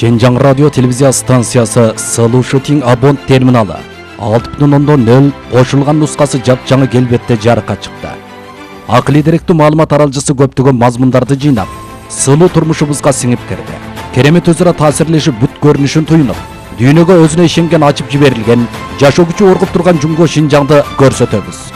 Şenjan Radyo Televizya Stansiyası Sılı Shooting Abon terminалы 6.0 qo'shilgan nusxasi jap-жаңы kelbetте жарыққа chiqdi. Aqliy direktүү ma'lumot taralgısı көптөгөн mazmundарды жыйнап, сылуу турмушубузга сиңип кирди. Керемет өзара таасирлешип бүт көрүнүшүн туюнуп, дүйнөгө өзүнө ишенген ачып жиберилген, жашоо күчү оргуп турган Жумго Шинжаңды көрсөтөбүз.